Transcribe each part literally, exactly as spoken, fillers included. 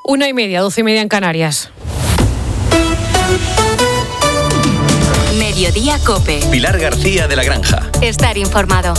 Una y media, doce y media en Canarias. Mediodía COPE. Pilar García de la Granja. Estar informado.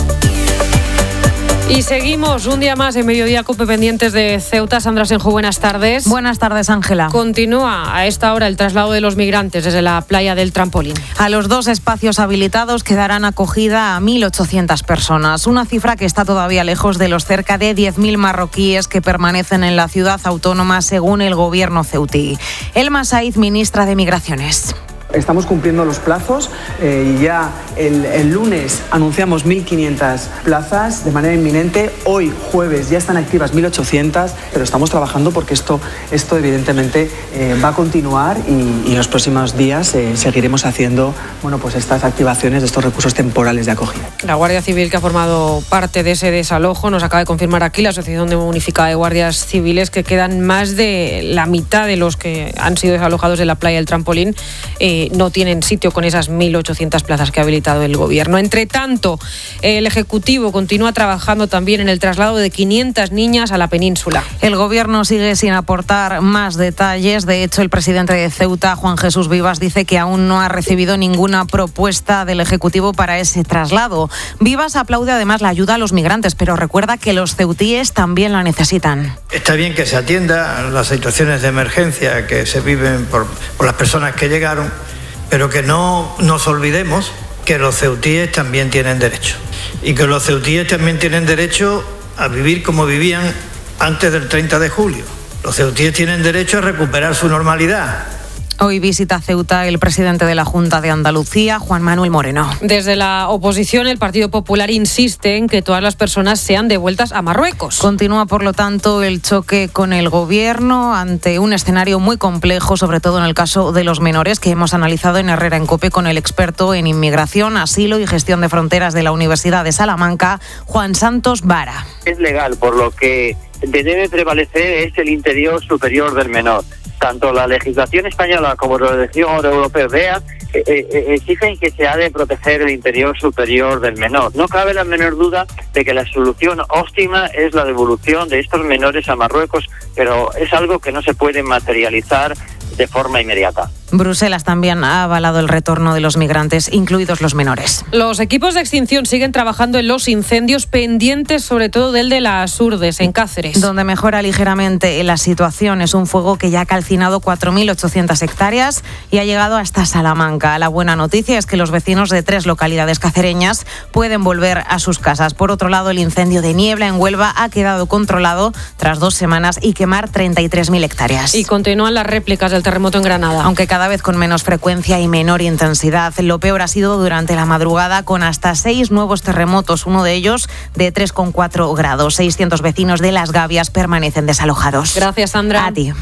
Y seguimos un día más en Mediodía COPE pendientes de Ceuta. Sandra Senjo, buenas tardes. Buenas tardes, Ángela. Continúa a esta hora el traslado de los migrantes desde la playa del Trampolín. A los dos espacios habilitados quedarán acogida a mil ochocientas personas, una cifra que está todavía lejos de los cerca de diez mil marroquíes que permanecen en la ciudad autónoma según el gobierno ceutí. Elma Said, ministra de Migraciones. Estamos cumpliendo los plazos eh, y ya el, el lunes anunciamos mil quinientas plazas de manera inminente. Hoy, jueves, ya están activas mil ochocientas, pero estamos trabajando porque esto, esto evidentemente eh, va a continuar y, y en los próximos días eh, seguiremos haciendo bueno, pues estas activaciones de estos recursos temporales de acogida. La Guardia Civil, que ha formado parte de ese desalojo, nos acaba de confirmar aquí la Asociación Unificada de Guardias Civiles que quedan más de la mitad de los que han sido desalojados de la playa del Trampolín. Eh, no tienen sitio con esas mil ochocientas plazas que ha habilitado el gobierno. Entre tanto, el Ejecutivo continúa trabajando también en el traslado de quinientas niñas a la península. El gobierno sigue sin aportar más detalles. De hecho, el presidente de Ceuta, Juan Jesús Vivas, dice que aún no ha recibido ninguna propuesta del Ejecutivo para ese traslado. Vivas aplaude además la ayuda a los migrantes, pero recuerda que los ceutíes también la necesitan. Está bien que se atienda a las situaciones de emergencia que se viven por, por las personas que llegaron, pero que no nos olvidemos que los ceutíes también tienen derecho y que los ceutíes también tienen derecho a vivir como vivían antes del treinta de julio. Los ceutíes tienen derecho a recuperar su normalidad. Hoy visita Ceuta el presidente de la Junta de Andalucía, Juan Manuel Moreno. Desde la oposición, el Partido Popular insiste en que todas las personas sean devueltas a Marruecos. Continúa, por lo tanto, el choque con el gobierno ante un escenario muy complejo, sobre todo en el caso de los menores, que hemos analizado en Herrera en COPE con el experto en inmigración, asilo y gestión de fronteras de la Universidad de Salamanca, Juan Santos Vara. Es legal, por lo que debe prevalecer es el interés superior del menor. Tanto la legislación española como la legislación europea eh, eh, exigen que se ha de proteger el interior superior del menor. No cabe la menor duda de que la solución óptima es la devolución de estos menores a Marruecos, pero es algo que no se puede materializar de forma inmediata. Bruselas también ha avalado el retorno de los migrantes, incluidos los menores. Los equipos de extinción siguen trabajando en los incendios pendientes, sobre todo del de las Urdes, en Cáceres. Donde mejora ligeramente la situación. Es un fuego que ya ha calcinado cuatro mil ochocientas hectáreas y ha llegado hasta Salamanca. La buena noticia es que los vecinos de tres localidades cacereñas pueden volver a sus casas. Por otro lado, el incendio de Niebla en Huelva ha quedado controlado tras dos semanas y quemar treinta y tres mil hectáreas. Y continúan las réplicas del terremoto en Granada. Aunque cada vez con menos frecuencia y menor intensidad. Lo peor ha sido durante la madrugada, con hasta seis nuevos terremotos, uno de ellos de tres coma cuatro grados. seiscientos vecinos de Las Gavias permanecen desalojados. Gracias, Sandra. A ti.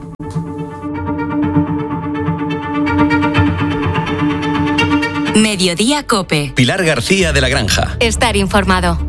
Mediodía COPE. Pilar García de la Granja. Estar informado.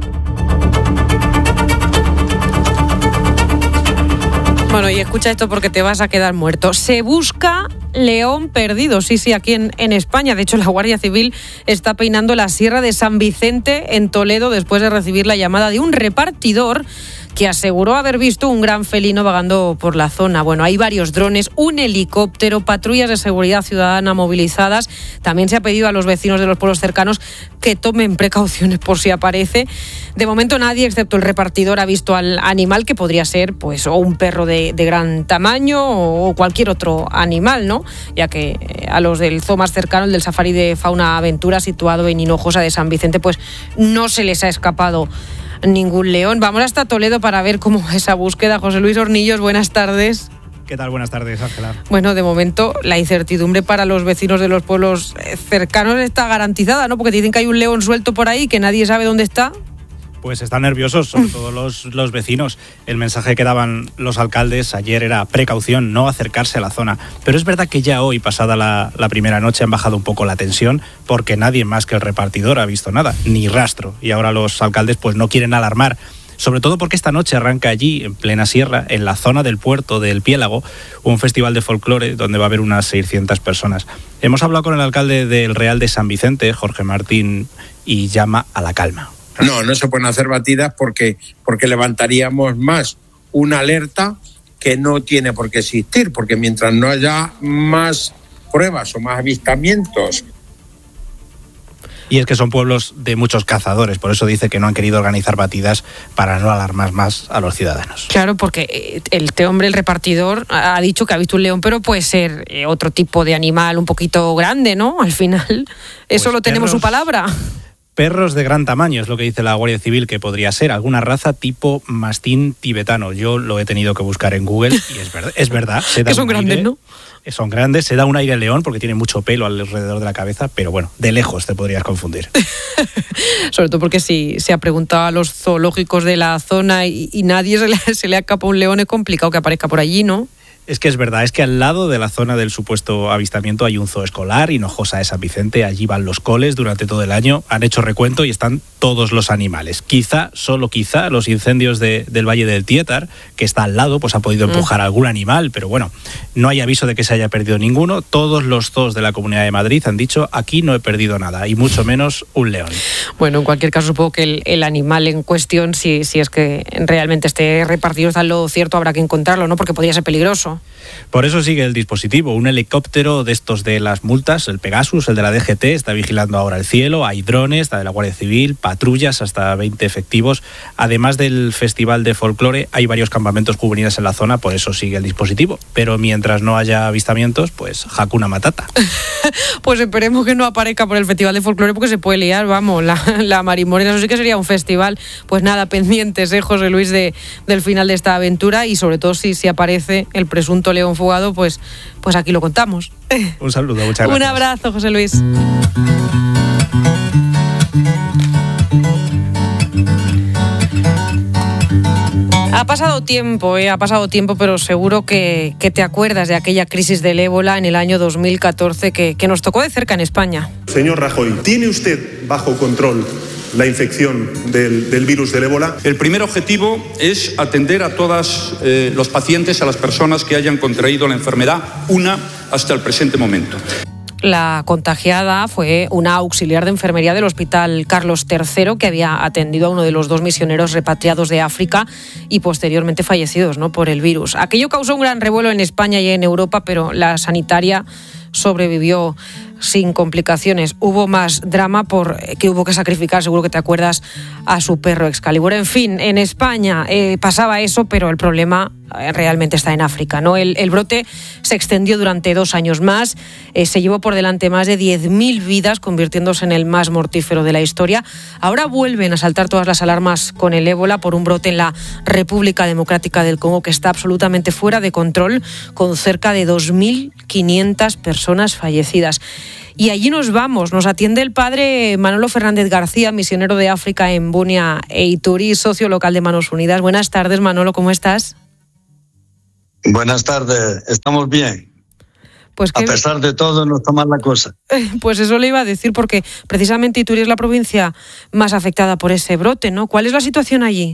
Bueno, y escucha esto porque te vas a quedar muerto. Se busca león perdido, sí, sí, aquí en, en España. De hecho, la Guardia Civil está peinando la Sierra de San Vicente en Toledo después de recibir la llamada de un repartidor que aseguró haber visto un gran felino vagando por la zona. Bueno, hay varios drones, un helicóptero, patrullas de seguridad ciudadana movilizadas. También se ha pedido a los vecinos de los pueblos cercanos que tomen precauciones por si aparece. De momento nadie, excepto el repartidor, ha visto al animal, que podría ser pues o un perro de, de gran tamaño o cualquier otro animal, ¿no? Ya que a los del zoo más cercano, el del Safari de Fauna Aventura, situado en Hinojosa de San Vicente, pues no se les ha escapado ningún león. Vamos hasta Toledo para ver cómo es esa búsqueda. José Luis Hornillos, buenas tardes. ¿Qué tal? Buenas tardes, Ángela. Bueno, de momento la incertidumbre para los vecinos de los pueblos cercanos está garantizada, ¿no? Porque te dicen que hay un león suelto por ahí, que nadie sabe dónde está. Pues están nerviosos, sobre todo los, los vecinos. El mensaje que daban los alcaldes ayer era precaución, no acercarse a la zona. Pero es verdad que ya hoy, pasada la, la primera noche, han bajado un poco la tensión, porque nadie más que el repartidor ha visto nada, ni rastro. Y ahora los alcaldes pues no quieren alarmar, sobre todo porque esta noche arranca allí, en plena sierra, en la zona del puerto del Piélago, un festival de folclore donde va a haber unas seiscientas personas. Hemos hablado con el alcalde del Real de San Vicente, Jorge Martín, y llama a la calma. No, no se pueden hacer batidas porque, porque levantaríamos más una alerta que no tiene por qué existir, porque mientras no haya más pruebas o más avistamientos. Y es que son pueblos de muchos cazadores, por eso dice que no han querido organizar batidas para no alarmar más a los ciudadanos. Claro, porque este hombre, el repartidor, ha dicho que ha visto un león, pero puede ser otro tipo de animal un poquito grande, ¿no? Al final, eso pues lo tenemos perros, su palabra. Perros de gran tamaño, es lo que dice la Guardia Civil, que podría ser alguna raza tipo mastín tibetano. Yo lo he tenido que buscar en Google y es verdad. Es verdad se da que son un grandes, aire, ¿no? Son grandes, se da un aire león porque tiene mucho pelo alrededor de la cabeza, pero bueno, de lejos te podrías confundir. Sobre todo porque si se ha preguntado a los zoológicos de la zona y, y nadie se le, se le escapa un león, es complicado que aparezca por allí, ¿no? Es que es verdad, es que al lado de la zona del supuesto avistamiento hay un zoo escolar, Hinojosa de San Vicente, allí van los coles durante todo el año, han hecho recuento y están todos los animales. Quizá, solo quizá, los incendios de, del Valle del Tietar, que está al lado, pues ha podido empujar mm. algún animal, pero bueno, no hay aviso de que se haya perdido ninguno. Todos los zoos de la Comunidad de Madrid han dicho, aquí no he perdido nada, y mucho menos un león. Bueno, en cualquier caso, supongo que el, el animal en cuestión, si, si es que realmente esté repartido, está en lo cierto, habrá que encontrarlo, ¿no? Porque podría ser peligroso. Por eso sigue el dispositivo. Un helicóptero de estos de las multas, el Pegasus, el de la D G T, está vigilando ahora el cielo. Hay drones, la de la Guardia Civil, patrullas, hasta veinte efectivos. Además del Festival de Folclore, hay varios campamentos juveniles en la zona, por eso sigue el dispositivo. Pero mientras no haya avistamientos, pues Hakuna Matata. Pues esperemos que no aparezca por el Festival de Folclore, porque se puede liar, vamos, la, la marimorena. Eso sí que sería un festival. Pues nada, pendientes, ¿eh, José Luis, de, del final de esta aventura, y sobre todo si, si aparece el presunto león fugado, pues, pues aquí lo contamos. Un saludo, muchas gracias. Un abrazo, José Luis. Ha pasado tiempo, ¿eh? ha pasado tiempo, pero seguro que, que te acuerdas de aquella crisis del ébola en el año dos mil catorce que, que nos tocó de cerca en España. Señor Rajoy, ¿tiene usted bajo control la infección del, del virus del ébola? El primer objetivo es atender a todos eh, los pacientes, a las personas que hayan contraído la enfermedad, una hasta el presente momento. La contagiada fue una auxiliar de enfermería del Hospital Carlos tercero, que había atendido a uno de los dos misioneros repatriados de África y posteriormente fallecidos, ¿no?, por el virus. Aquello causó un gran revuelo en España y en Europa, pero la sanitaria sobrevivió sin complicaciones. Hubo más drama porque hubo que sacrificar, seguro que te acuerdas, a su perro Excalibur. En fin, en España eh, pasaba eso, pero el problema eh, realmente está en África, ¿no? El, el brote se extendió durante dos años más, eh, se llevó por delante más de diez mil vidas, convirtiéndose en el más mortífero de la historia. Ahora vuelven a saltar todas las alarmas con el ébola por un brote en la República Democrática del Congo que está absolutamente fuera de control, con cerca de dos mil quinientas personas fallecidas. Y allí nos vamos, nos atiende el padre Manolo Fernández García, misionero de África en Bunia e Ituri, socio local de Manos Unidas. Buenas tardes, Manolo, ¿cómo estás? Buenas tardes, estamos bien. Pues que, a pesar de todo, no está mal la cosa. Pues eso le iba a decir, porque precisamente Ituri es la provincia más afectada por ese brote, ¿no? ¿Cuál es la situación allí?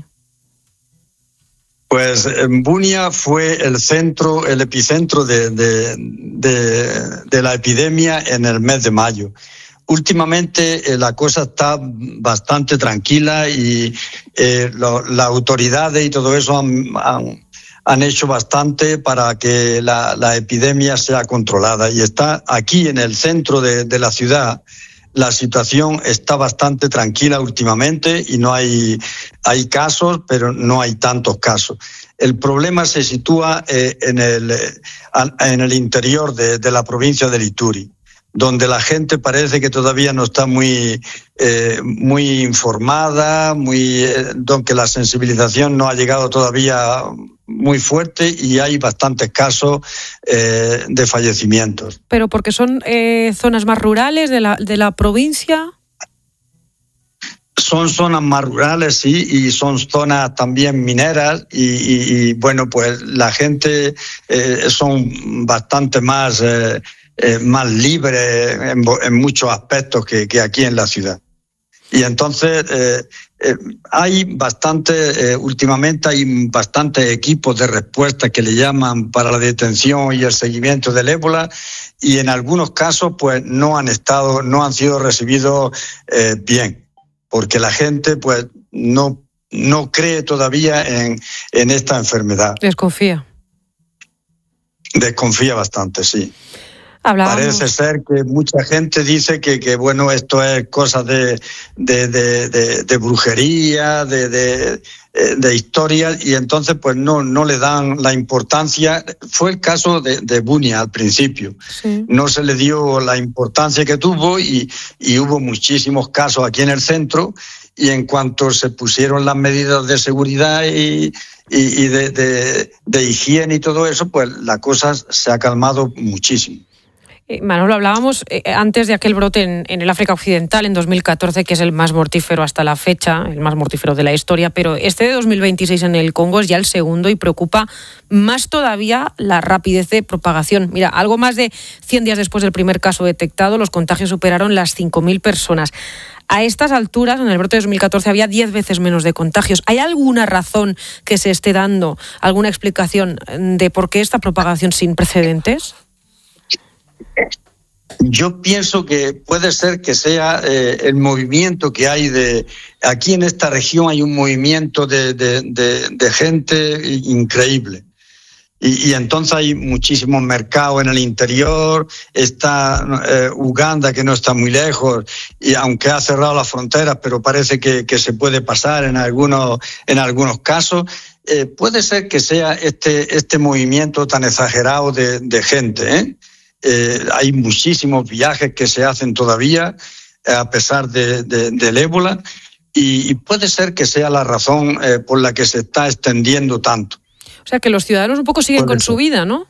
Pues en Bunia fue el centro, el epicentro de, de, de, de la epidemia en el mes de mayo. Últimamente eh, la cosa está bastante tranquila y eh, lo, las autoridades y todo eso han, han, han hecho bastante para que la, la epidemia sea controlada. Y está aquí en el centro de, de la ciudad. La situación está bastante tranquila últimamente y no hay, hay casos, pero no hay tantos casos. El problema se sitúa eh, en, el, en el interior de, de la provincia de Ituri, donde la gente parece que todavía no está muy, eh, muy informada, muy, eh, donde la sensibilización no ha llegado todavía muy fuerte y hay bastantes casos eh, de fallecimientos. ¿Pero porque son eh, zonas más rurales de la, de la provincia? Son zonas más rurales, sí, y son zonas también mineras y, y, y bueno, pues la gente eh, son bastante más, eh, eh, más libres en, en muchos aspectos que, que aquí en la ciudad. Y entonces eh, eh, hay bastante, eh, últimamente hay bastantes equipos de respuesta que le llaman para la detención y el seguimiento del ébola, y en algunos casos pues no han estado, no han sido recibidos eh, bien, porque la gente pues no, no cree todavía en, en esta enfermedad. Desconfía. Desconfía bastante, sí. Hablábamos. Parece ser que mucha gente dice que, que bueno, esto es cosa de, de, de, de, de brujería, de, de, de historia, y entonces pues no, no le dan la importancia. Fue el caso de, de Bunia al principio. Sí. No se le dio la importancia que tuvo y, y hubo muchísimos casos aquí en el centro, y en cuanto se pusieron las medidas de seguridad y, y, y de, de, de higiene y todo eso, pues la cosa se ha calmado muchísimo. Eh, Manolo, hablábamos eh, antes de aquel brote en, en el África Occidental en dos mil catorce, que es el más mortífero hasta la fecha, el más mortífero de la historia, pero este de dos mil veintiséis en el Congo es ya el segundo y preocupa más todavía la rapidez de propagación. Mira, algo más de cien días después del primer caso detectado, los contagios superaron las cinco mil personas. A estas alturas, en el brote de dos mil catorce, había diez veces menos de contagios. ¿Hay alguna razón que se esté dando, alguna explicación de por qué esta propagación sin precedentes? Yo pienso que puede ser que sea eh, el movimiento que hay de... Aquí en esta región hay un movimiento de, de, de, de gente increíble. Y, y entonces hay muchísimos mercados en el interior, está eh, Uganda, que no está muy lejos, y aunque ha cerrado las fronteras, pero parece que, que se puede pasar en algunos, en algunos casos. Eh, puede ser que sea este, este movimiento tan exagerado de, de gente, ¿eh? Eh, hay muchísimos viajes que se hacen todavía eh, a pesar de, de, del ébola, y, y puede ser que sea la razón eh, por la que se está extendiendo tanto. O sea, que los ciudadanos un poco siguen puede con ser. Su vida, ¿no?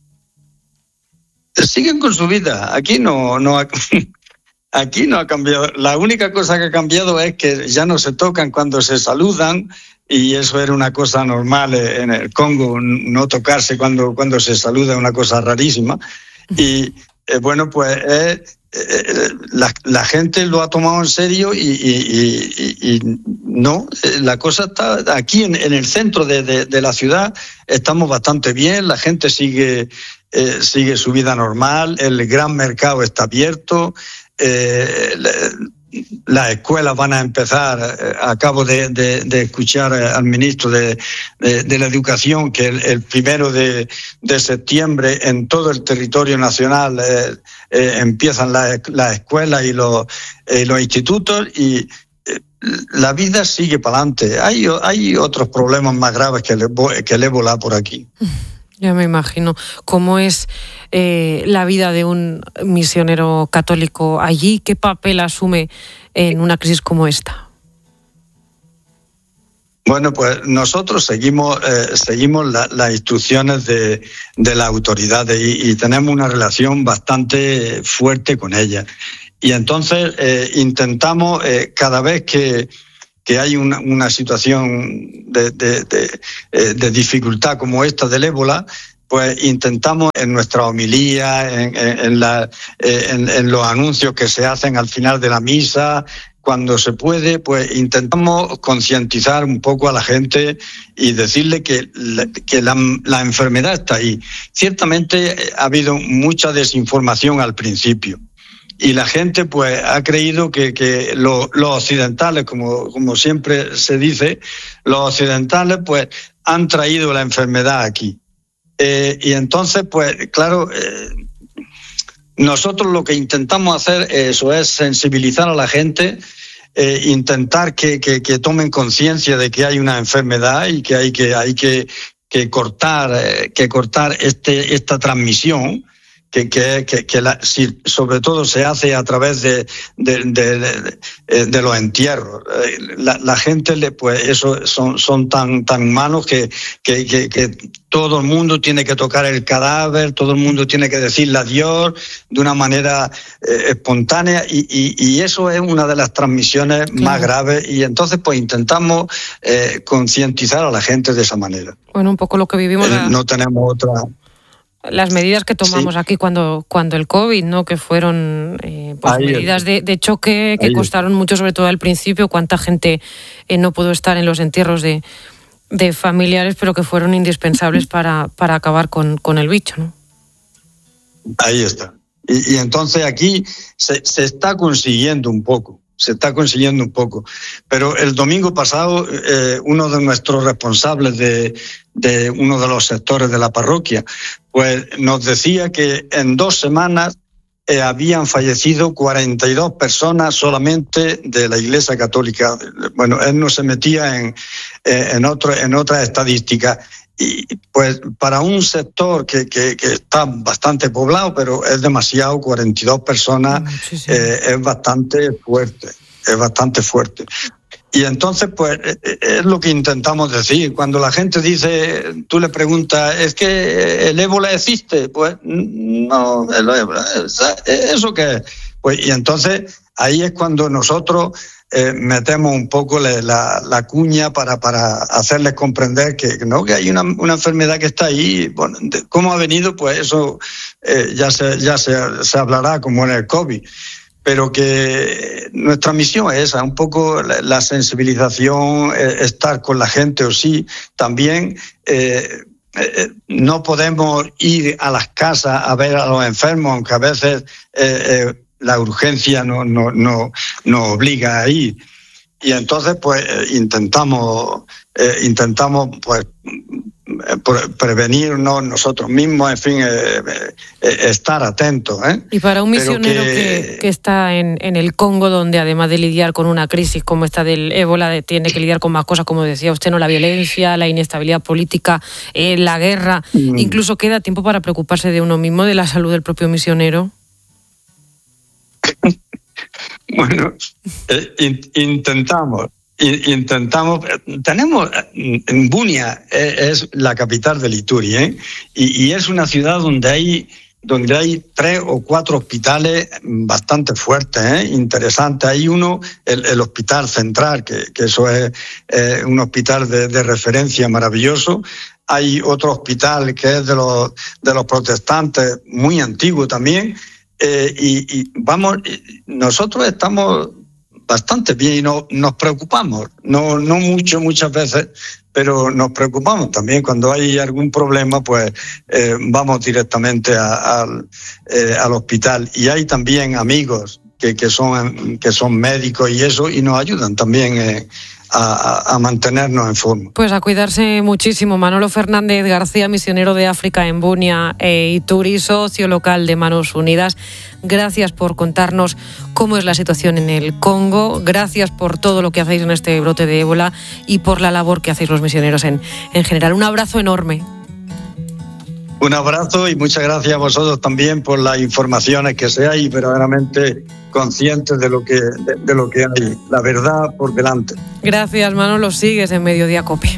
Siguen con su vida. Aquí no, no ha, aquí no ha cambiado. La única cosa que ha cambiado es que ya no se tocan cuando se saludan, y eso era una cosa normal en el Congo, no tocarse cuando, cuando se saluda es una cosa rarísima. Y eh, bueno, pues eh, eh, la, la gente lo ha tomado en serio y, y, y, y no, eh, la cosa está aquí en, en el centro de, de, de la ciudad, estamos bastante bien, la gente sigue, eh, sigue su vida normal, el gran mercado está abierto, eh, las escuelas van a empezar. Acabo de, de, de escuchar al ministro de, de, de la Educación que el, el primero de, de septiembre en todo el territorio nacional eh, eh, empiezan las la escuelas y los, eh, los institutos, y eh, la vida sigue para adelante. Hay, hay otros problemas más graves que el, que el ébola por aquí. Ya me imagino cómo es eh, la vida de un misionero católico allí. ¿Qué papel asume en una crisis como esta? Bueno, pues nosotros seguimos eh, seguimos la, las instrucciones de, de las autoridades y, y tenemos una relación bastante fuerte con ellas. Y entonces eh, intentamos eh, cada vez que que hay una, una situación de, de, de, de dificultad como esta del ébola, pues intentamos en nuestra homilía, en, en, en, la, en, en los anuncios que se hacen al final de la misa, cuando se puede, pues intentamos concientizar un poco a la gente y decirle que, la, que la, la enfermedad está ahí. Ciertamente ha habido mucha desinformación al principio. Y la gente pues ha creído que, que lo, los occidentales, como, como siempre se dice, los occidentales pues han traído la enfermedad aquí. Eh, y entonces pues claro, eh, nosotros lo que intentamos hacer eso es sensibilizar a la gente, eh, intentar que, que, que tomen conciencia de que hay una enfermedad y que hay que, hay que, que cortar, eh, que cortar este, esta transmisión. Que, que, que, que la, si, sobre todo se hace a través de, de, de, de, de los entierros. La, la gente, le, pues eso son, son tan, tan malos que, que, que, que todo el mundo tiene que tocar el cadáver, todo el mundo tiene que decirle adiós de una manera eh, espontánea, y, y, y eso es una de las transmisiones claro. más graves, y entonces pues intentamos eh, concientizar a la gente de esa manera. Bueno, un poco lo que vivimos. Eh, la... No tenemos otra... Las medidas que tomamos sí. aquí cuando cuando el COVID, ¿no? Que fueron eh, pues medidas de, de choque que Ahí. costaron mucho, sobre todo al principio. Cuánta gente eh, no pudo estar en los entierros de, de familiares, pero que fueron indispensables para, para acabar con, con el bicho, ¿no? Ahí está. Y, y entonces aquí se, se está consiguiendo un poco. Se está consiguiendo un poco. Pero el domingo pasado, eh, uno de nuestros responsables de, de uno de los sectores de la parroquia, pues nos decía que en dos semanas eh, habían fallecido cuarenta y dos personas solamente de la Iglesia Católica. Bueno, él no se metía en, eh, en, otro, en otras estadísticas. Y pues para un sector que, que, que está bastante poblado, pero es demasiado, cuarenta y dos personas, sí, sí. Eh, es bastante fuerte, es bastante fuerte. Y entonces, pues, es lo que intentamos decir. Cuando la gente dice, tú le preguntas, ¿es que el ébola existe? Pues, no, el ébola, ¿eso qué es? Pues, y entonces, ahí es cuando nosotros eh, metemos un poco la, la, la cuña para, para hacerles comprender que, no, que hay una, una enfermedad que está ahí. Bueno, ¿cómo ha venido? Pues eso eh, ya, se, ya se, se hablará como en el COVID. Pero que nuestra misión es esa, un poco la, la sensibilización, eh, estar con la gente, o sí, también eh, eh, no podemos ir a las casas a ver a los enfermos, aunque a veces eh, eh, la urgencia no, no, no, nos obliga a ir. Y entonces, pues, eh, intentamos, eh, intentamos, pues, prevenirnos nosotros mismos, en fin, eh, eh, estar atentos. ¿eh? Y para un misionero que... que, que está en, en el Congo, donde además de lidiar con una crisis como esta del ébola, tiene que lidiar con más cosas, como decía usted, ¿no? La violencia, la inestabilidad política, eh, la guerra, mm. incluso queda tiempo para preocuparse de uno mismo, de la salud del propio misionero. Bueno, eh, in, intentamos. Intentamos, tenemos, en Bunia es la capital de Ituri, ¿eh? y, y es una ciudad donde hay, donde hay tres o cuatro hospitales bastante fuertes, ¿eh? interesantes. Hay uno, el, el Hospital Central, que, que eso es eh, un hospital de, de referencia maravilloso. Hay otro hospital que es de los, de los protestantes, muy antiguo también, eh, y, y vamos, nosotros estamos bastante bien y no, nos preocupamos, no, no mucho muchas veces, pero nos preocupamos también cuando hay algún problema, pues eh, vamos directamente a, a, eh, al hospital. Y hay también amigos que, que, son, que son médicos y eso, y nos ayudan también eh, a, a mantenernos en forma. Pues a cuidarse muchísimo. Manolo Fernández García, misionero de África en Bunia e Ituri, socio local de Manos Unidas. Gracias por contarnos cómo es la situación en el Congo, gracias por todo lo que hacéis en este brote de ébola y por la labor que hacéis los misioneros en, en general. Un abrazo enorme. Un abrazo y muchas gracias a vosotros también por las informaciones, que seáis verdaderamente conscientes de lo que, de, de lo que hay, la verdad por delante. Gracias, Manolo. Sigues en Mediodía COPE.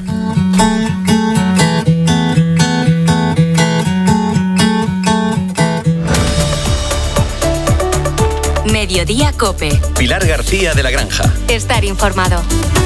Mediodía COPE. Pilar García de la Granja. Estar informado.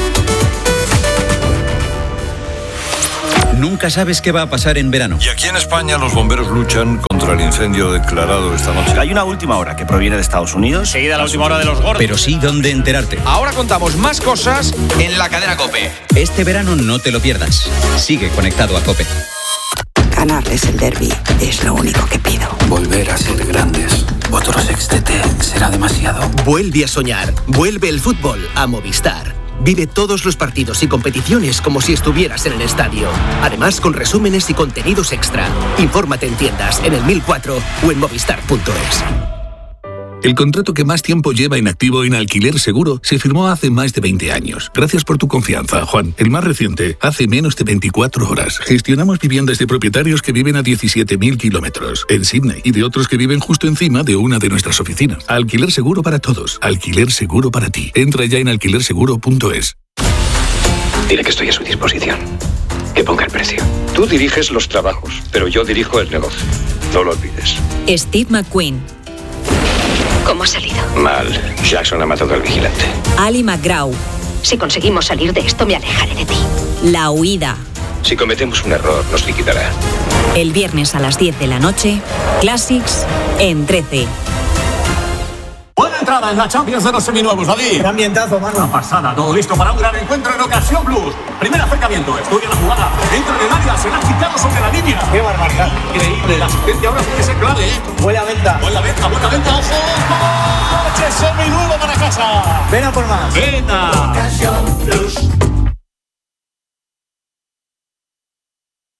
Nunca sabes qué va a pasar en verano. Y aquí en España los bomberos luchan contra el incendio declarado esta noche. Hay una última hora que proviene de Estados Unidos. Seguida la última hora de los gordos. Pero sí dónde enterarte. Ahora contamos más cosas en la cadena COPE. Este verano no te lo pierdas. Sigue conectado a COPE. Ganarles el derbi es lo único que pido. Volver a ser grandes. Otro sextete será demasiado. Vuelve a soñar. Vuelve el fútbol a Movistar. Vive todos los partidos y competiciones como si estuvieras en el estadio. Además, con resúmenes y contenidos extra. Infórmate en tiendas, en el mil cuatro o en movistar punto es. El contrato que más tiempo lleva inactivo en Alquiler Seguro se firmó hace más de veinte años. Gracias por tu confianza, Juan. El más reciente, hace menos de veinticuatro horas. Gestionamos viviendas de propietarios que viven a diecisiete mil kilómetros en Sydney y de otros que viven justo encima de una de nuestras oficinas. Alquiler Seguro para todos. Alquiler Seguro para ti. Entra ya en alquiler seguro punto es. Dile que estoy a su disposición. Que ponga el precio. Tú diriges los trabajos, pero yo dirijo el negocio. No lo olvides. Steve McQueen. ¿Cómo ha salido? Mal. Jackson ha matado al vigilante. Ali McGraw. Si conseguimos salir de esto, me alejaré de ti. La huida. Si cometemos un error, nos liquidará. El viernes a las diez de la noche, Classics en trece. Buena entrada en la Champions de los seminuevos, David. Gran ambientazo, mano. Una pasada, todo listo para un gran encuentro en Ocasión Blues. Primer acercamiento, estudia la jugada. Entra en el área, se la ha quitado sobre la línea. Qué barbaridad. Increíble, la asistencia ahora puede ser clave, ¿eh? Buena venta. Buena venta, buena venta, ojo. ¡Coche seminuevo para casa! Ven a por más. Ven a Ocasión Blues.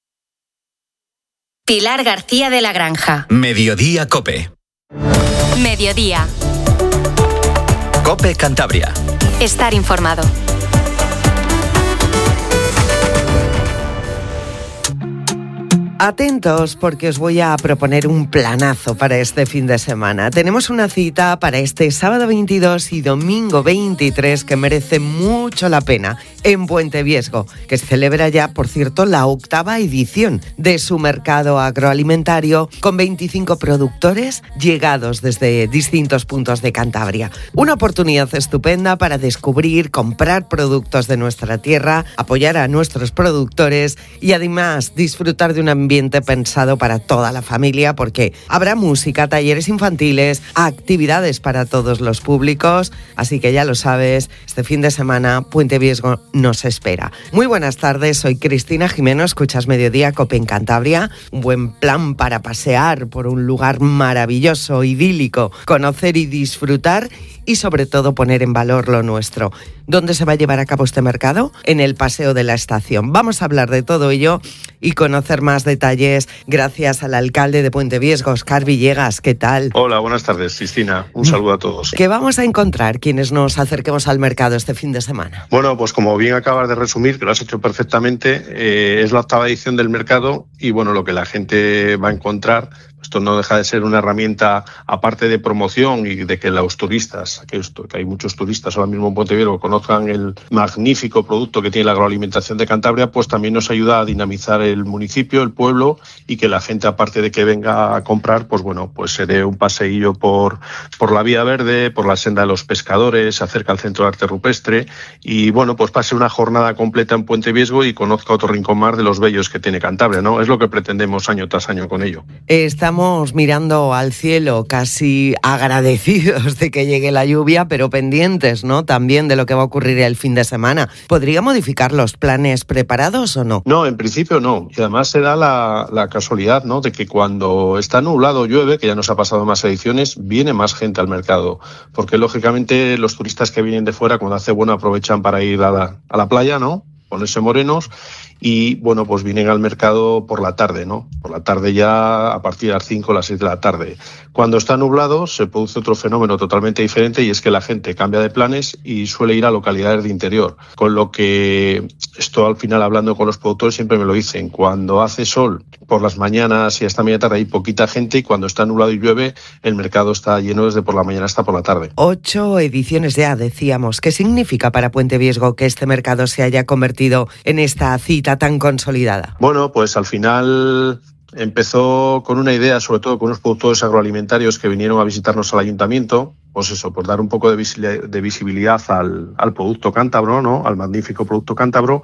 Pilar García de la Granja. Mediodía Cope. Mediodía. Cope Cantabria. Estar informado. Atentos porque os voy a proponer un planazo para este fin de semana. Tenemos una cita para este sábado veintidós y domingo veintitrés que merece mucho la pena en Puente Viesgo, que se celebra ya, por cierto, la octava edición de su mercado agroalimentario con veinticinco productores llegados desde distintos puntos de Cantabria. Una oportunidad estupenda para descubrir, comprar productos de nuestra tierra, apoyar a nuestros productores y además disfrutar de una ambiente pensado para toda la familia, porque habrá música, talleres infantiles, actividades para todos los públicos, así que ya lo sabes, este fin de semana Puente Viesgo nos espera. Muy buenas tardes, soy Cristina Jimeno, escuchas Mediodía Cope en Cantabria, un buen plan para pasear por un lugar maravilloso, idílico, conocer y disfrutar y sobre todo poner en valor lo nuestro. ¿Dónde se va a llevar a cabo este mercado? En el Paseo de la Estación. Vamos a hablar de todo ello y conocer más detalles gracias al alcalde de Puente Viesgo, Óscar Villegas. ¿Qué tal? Hola, buenas tardes, Cristina. Un saludo a todos. ¿Qué vamos a encontrar quienes nos acerquemos al mercado este fin de semana? Bueno, pues como bien acabas de resumir, que lo has hecho perfectamente, eh, es la octava edición del mercado y bueno, lo que la gente va a encontrar, esto no deja de ser una herramienta, aparte de promoción y de que los turistas, que, esto, que hay muchos turistas ahora mismo en Puente Viesgo, conozcan el magnífico producto que tiene la agroalimentación de Cantabria, pues también nos ayuda a dinamizar el municipio, el pueblo, y que la gente, aparte de que venga a comprar, pues bueno, pues se dé un paseillo por, por la Vía Verde, por la senda de los pescadores, se acerca al Centro de Arte Rupestre y bueno, pues pase una jornada completa en Puente Viesgo y conozca otro rincón más de los bellos que tiene Cantabria, ¿no? Es lo que pretendemos año tras año con ello. Estamos Estamos mirando al cielo, casi agradecidos de que llegue la lluvia, pero pendientes, ¿no?, también de lo que va a ocurrir el fin de semana. ¿Podría modificar los planes preparados o no? No, en principio no. Y además se da la, la casualidad, ¿no?, de que cuando está nublado o llueve, que ya nos ha pasado en más ediciones, viene más gente al mercado. Porque lógicamente los turistas que vienen de fuera, cuando hace bueno, aprovechan para ir a la, a la playa, ¿no?, ponerse morenos. Y bueno, pues vienen al mercado por la tarde, ¿no? Por la tarde ya a partir de las cinco o las seis de la tarde. Cuando está nublado se produce otro fenómeno totalmente diferente y es que la gente cambia de planes y suele ir a localidades de interior. Con lo que esto al final, hablando con los productores, siempre me lo dicen. Cuando hace sol por las mañanas y hasta media tarde hay poquita gente y cuando está nublado y llueve el mercado está lleno desde por la mañana hasta por la tarde. Ocho ediciones ya, decíamos. ¿Qué significa para Puente Viesgo que este mercado se haya convertido en esta cita tan consolidada? Bueno, pues al final empezó con una idea, sobre todo con unos productores agroalimentarios que vinieron a visitarnos al ayuntamiento, pues eso, por dar un poco de visibilidad, de visibilidad al, al producto cántabro, ¿no?, al magnífico producto cántabro.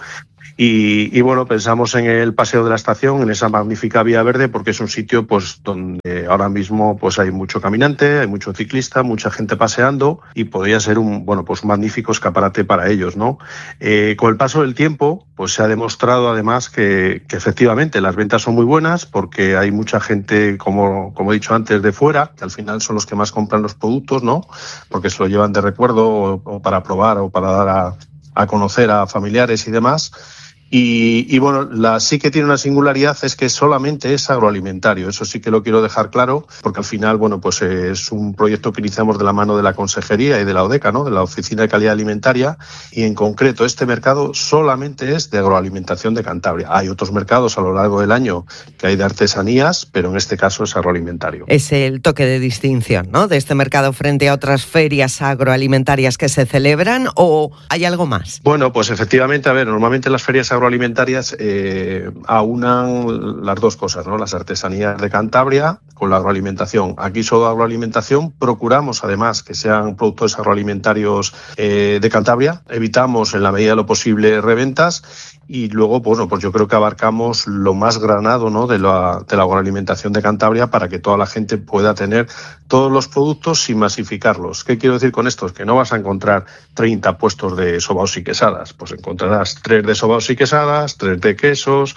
Y, y bueno, pensamos en el Paseo de la Estación, en esa magnífica Vía Verde, porque es un sitio pues donde ahora mismo pues hay mucho caminante, hay mucho ciclista, mucha gente paseando y podría ser un bueno pues un magnífico escaparate para ellos, ¿no? Eh, con el paso del tiempo, pues se ha demostrado además que, que efectivamente las ventas son muy buenas porque hay mucha gente, como, como he dicho antes, de fuera, que al final son los que más compran los productos, ¿no?, porque se lo llevan de recuerdo o, o para probar o para dar a, a conocer a familiares y demás. Y, y bueno, la, sí que tiene una singularidad, es que solamente es agroalimentario. Eso sí que lo quiero dejar claro, porque al final, bueno, pues es un proyecto que iniciamos de la mano de la Consejería y de la ODECA, ¿no?, de la Oficina de Calidad Alimentaria, y en concreto este mercado solamente es de agroalimentación de Cantabria. Hay otros mercados a lo largo del año que hay de artesanías, pero en este caso es agroalimentario. Es el toque de distinción, ¿no?, de este mercado frente a otras ferias agroalimentarias que se celebran, ¿o hay algo más? Bueno, pues efectivamente, a ver, normalmente las ferias agroalimentarias agroalimentarias eh, aunan las dos cosas, ¿no?, las artesanías de Cantabria con la agroalimentación. Aquí solo agroalimentación, procuramos además que sean productores agroalimentarios eh, de Cantabria, evitamos en la medida de lo posible reventas y luego, bueno, pues yo creo que abarcamos lo más granado, ¿no?, de la, de la agroalimentación de Cantabria para que toda la gente pueda tener todos los productos sin masificarlos. ¿Qué quiero decir con esto? Es que no vas a encontrar treinta puestos de sobaos y quesadas, pues encontrarás tres de sobaos y quesadas, tres de quesos,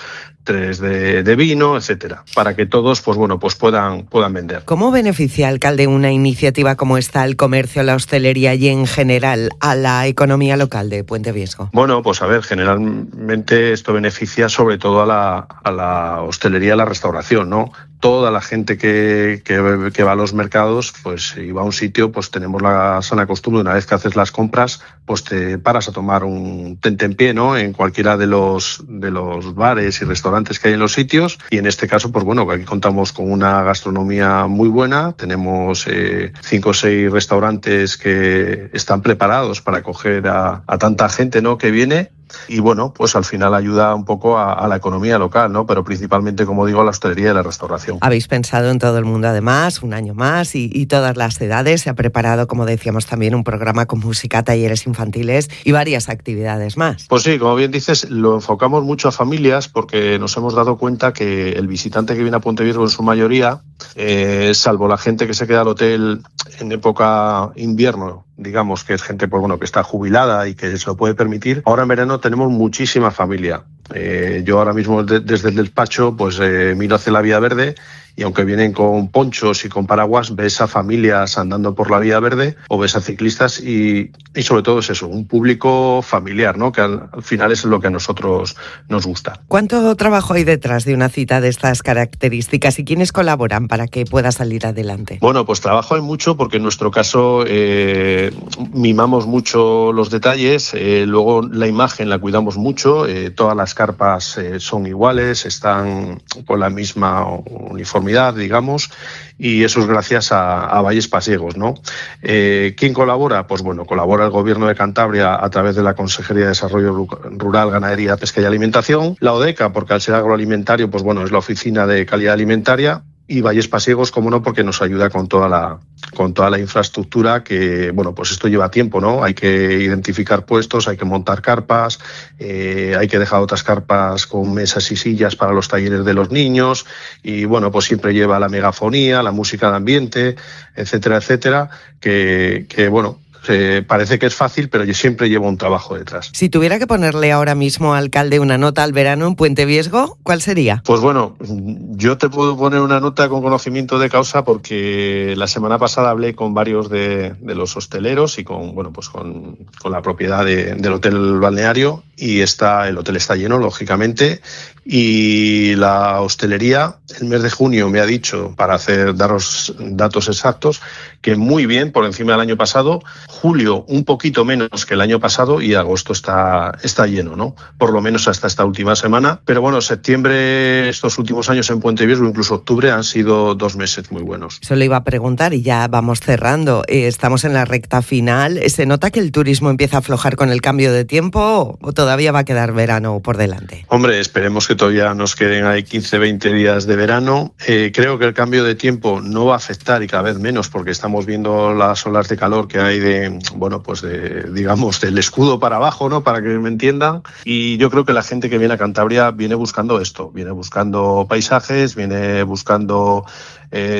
tres de, de vino, etcétera, para que todos, pues bueno, pues puedan, puedan vender. ¿Cómo beneficia, alcalde, una iniciativa como esta al comercio, a la hostelería y en general a la economía local de Puente Viesgo? Bueno, pues a ver, generalmente esto beneficia sobre todo a la, a la hostelería y a la restauración, ¿no? Toda la gente que, que, que va a los mercados, pues si va a un sitio, pues tenemos la sana costumbre, una vez que haces las compras, pues te paras a tomar un tentempié, ¿no? En cualquiera de los, de los bares y restaurantes que hay en los sitios. Y en este caso, pues bueno, aquí contamos con una gastronomía muy buena. Tenemos eh, cinco o seis restaurantes que están preparados para acoger a, a tanta gente, ¿no? Que viene. Y bueno, pues al final ayuda un poco a, a la economía local, ¿no? Pero principalmente, como digo, a la hostelería y la restauración. Habéis pensado en todo el mundo, además, un año más y, y todas las edades. Se ha preparado, como decíamos, también un programa con música, talleres infantiles y varias actividades más. Pues sí, como bien dices, lo enfocamos mucho a familias porque nos hemos dado cuenta que el visitante que viene a Puente Viesgo en su mayoría, eh, salvo la gente que se queda al hotel en época invierno, digamos que es gente, pues bueno, que está jubilada y que se lo puede permitir. Ahora en verano tenemos muchísima familia. Eh, yo ahora mismo de, desde el despacho pues eh, miro hacia la Vía Verde y aunque vienen con ponchos y con paraguas, ves a familias andando por la Vía Verde o ves a ciclistas y, y sobre todo es eso, un público familiar, ¿no? Que al, al final es lo que a nosotros nos gusta. ¿Cuánto trabajo hay detrás de una cita de estas características y quiénes colaboran para que pueda salir adelante? Bueno, pues trabajo hay mucho porque en nuestro caso eh, mimamos mucho los detalles, eh, luego la imagen la cuidamos mucho, eh, todas las carpas eh, son iguales, están con la misma uniformidad, digamos, y eso es gracias a, a Valles Pasiegos, ¿no? Eh, ¿Quién colabora? Pues bueno, colabora el Gobierno de Cantabria a través de la Consejería de Desarrollo Rural, Ganadería, Pesca y Alimentación, la ODECA, porque al ser agroalimentario, pues bueno, es la Oficina de Calidad Alimentaria, y Valles Pasiegos, como no, porque nos ayuda con toda la con toda la infraestructura que, bueno, pues esto lleva tiempo, ¿no? Hay que identificar puestos, hay que montar carpas, eh, hay que dejar otras carpas con mesas y sillas para los talleres de los niños y, bueno, pues siempre lleva la megafonía, la música de ambiente, etcétera, etcétera, que, que bueno, Eh, parece que es fácil, pero yo siempre llevo un trabajo detrás. Si tuviera que ponerle ahora mismo, alcalde, una nota al verano en Puente Viesgo, ¿cuál sería? Pues bueno, yo te puedo poner una nota con conocimiento de causa porque la semana pasada hablé con varios de, de los hosteleros y con, bueno, pues con, con la propiedad de, del hotel balneario y está, el hotel está lleno, lógicamente, y la hostelería el mes de junio me ha dicho, para hacer daros datos exactos, que muy bien, por encima del año pasado. Julio un poquito menos que el año pasado y agosto está, está lleno, ¿no? Por lo menos hasta esta última semana. Pero bueno, septiembre, estos últimos años en Puente Viesgo, incluso octubre, han sido dos meses muy buenos. Eso le iba a preguntar y ya vamos cerrando. Eh, estamos en la recta final. ¿Se nota que el turismo empieza a aflojar con el cambio de tiempo o todavía va a quedar verano por delante? Hombre, esperemos que todavía nos queden ahí quince, veinte días de verano. Eh, creo que el cambio de tiempo no va a afectar y cada vez menos porque estamos viendo las olas de calor que hay de bueno, pues de, digamos, del escudo para abajo, ¿no? Para que me entiendan. Y yo creo que la gente que viene a Cantabria viene buscando esto, viene buscando paisajes, viene buscando eh,